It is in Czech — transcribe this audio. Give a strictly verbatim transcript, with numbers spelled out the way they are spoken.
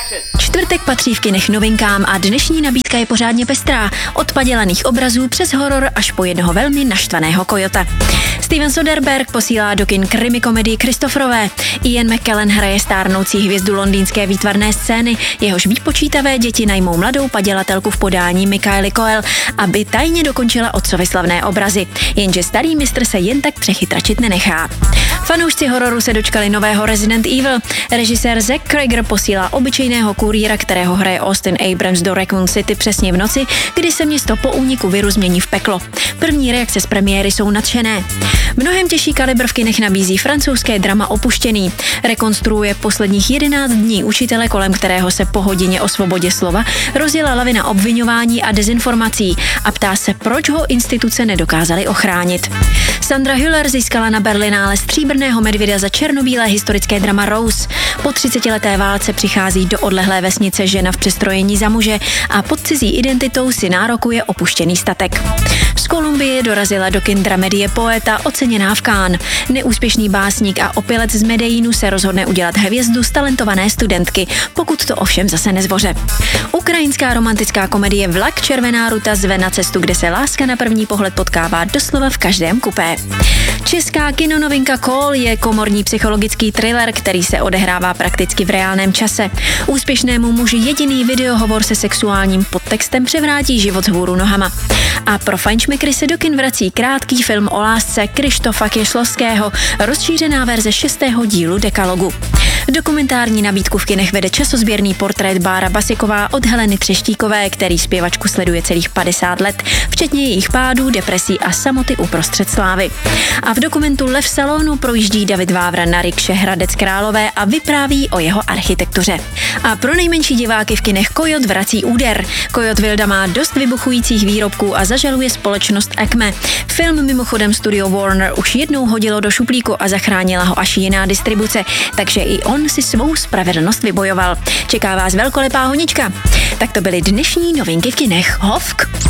Čtvrtek patří v kinech novinkám a dnešní nabídka je pořádně pestrá. Od padělaných obrazů přes horor až po jednoho velmi naštvaného kojota. Steven Soderbergh posílá do kin krimi komedii Christopherové. Ian McKellen hraje stárnoucí hvězdu londýnské výtvarné scény, jehož výpočítavé děti najmou mladou padělatelku v podání Michaely Coel, aby tajně dokončila otcovy slavné obrazy. Jenže starý mistr se jen tak přechytračit nenechá. Fanoušci hororu se dočkali nového Resident Evil. Režisér Zack Cregger posílá obyčejného kurýra, kterého hraje Austin Abrams, do Raccoon City přesně v noci, kdy se město po úniku viru změní v peklo. První reakce z premiéry jsou nadšené. Mnohem těžší kalibr v kinech nabízí francouzské drama Opuštěný. Rekonstruuje posledních jedenáct dní učitele, kolem kterého se po hodině o svobodě slova rozjela lavina obviňování a dezinformací a ptá se, proč ho instituce nedokázaly ochránit. Sandra Hüller získala na Berlinále stříbrného medvěda za černobílé historické drama Rose. Po třicetileté válce přichází do odlehlé vesnice žena v přestrojení za muže a pod cizí identitou si nárokuje opuštěný statek. Z Kolumbie dorazila do kin dramedie Poeta oceněná v Cannes. Neúspěšný básník a opilec z Medellínu se rozhodne udělat hvězdu z talentované studentky, pokud to ovšem zase nezvoře. Ukrajinská romantická komedie Vlak červená ruta zve na cestu, kde se láska na první pohled potkává doslova v každém kupé. Česká kinonovinka Call je komorní psychologický thriller, který se odehrává prakticky v reálném čase. Úspěšnému muži jediný videohovor se sexuálním podtextem převrátí život z hůru nohama. A pro fajnšmekry se do kin vrací krátký film o lásce Kryštofa Kieślowského, rozšířená verze šestého dílu Dekalogu. Dokumentární nabídku v kinech vede časozběrný portrét Bára Basiková od Heleny Třeštíkové, který zpěvačku sleduje celých padesát let, včetně jejich pádů, depresí a samoty uprostřed slávy. A v dokumentu Lev v salonu projíždí David Vávra na rikše Hradec Králové a vypráví o jeho architektuře. A pro nejmenší diváky v kinech Kojot vrací úder. Kojot Vilda má dost vybuchujících výrobků a zažaluje společnost Acme. Film mimochodem studio Warner už jednou hodilo do šuplíku a zachránila ho až jiná distribuce, takže i on si svou spravedlnost vybojoval. Čeká vás velkolepá honička. Tak to byly dnešní novinky v kinech. Hovk!